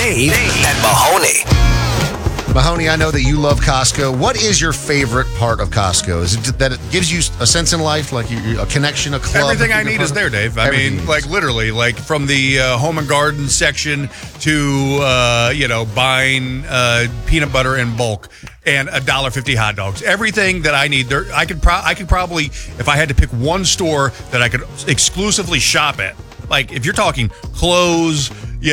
Dave and Mahoney. Mahoney, I know that you love Costco. What is your favorite part of Costco? Is it that it gives you a sense in life, like a connection, a club? Everything I need is there, Dave. I mean, like literally, like from the home and garden section to buying peanut butter in bulk and $1.50 hot dogs. Everything that I need there. I could probably, if I had to pick one store that I could exclusively shop at, like if you're talking clothes,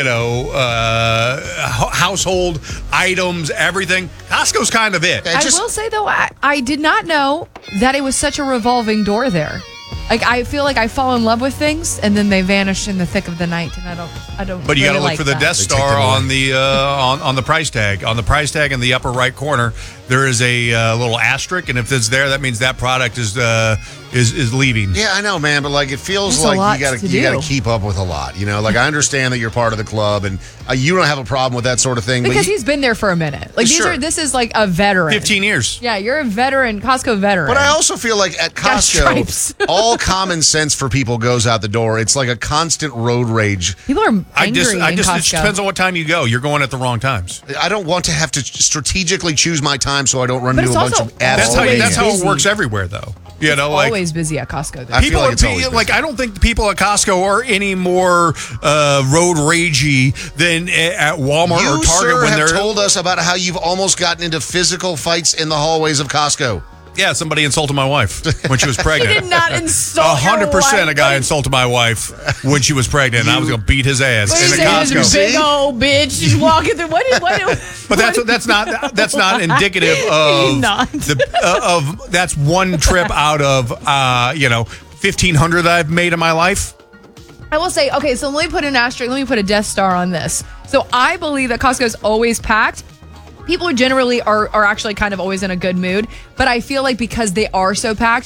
household items, everything. Costco's kind of it. I will say, though, I did not know that it was such a revolving door there. Like, I feel like I fall in love with things, and then they vanish in the thick of the night, and I don't. But you really got to look like for the that. Death Star on the on the price tag. On the price tag in the upper right corner, there is a little asterisk, and if it's there, that means that product is leaving. Yeah, I know, man, but like it feels That's a lot like to you got do. to keep up with a lot. Like I understand that you're part of the club, and you don't have a problem with that sort of thing. Because he's been there for a minute. Like Sure. this is like a veteran. 15 years. Yeah, you're a veteran, Costco veteran. But I also feel like at Got stripes. Costco, all common sense for people goes out the door. It's like a constant road rage. People are angry I just in it Costco. depends on what time you go. You're going at the wrong times. I don't want to have to strategically choose my time so I don't run But into a it's bunch also of assholes. That's how it busy. works everywhere, though. It's always busy at Costco. Though. I feel like it's always like busy. I don't think the people at Costco are any more road ragey than at Walmart You, or Target sir, when have they're told us about how you've almost gotten into physical fights in the hallways of Costco. Yeah, somebody insulted my wife when she was pregnant. He did not insult 100% a guy insulted my wife when she was pregnant, and I was going to beat his ass What in is a that? This Costco. big old bitch just walking through. But that's not indicative of Not. that's one trip out of 1,500 that I've made in my life. I will say, okay, so let me put an asterisk. Let me put a Death Star on this. So I believe that Costco is always packed. People generally are actually kind of always in a good mood. But I feel like because they are so packed,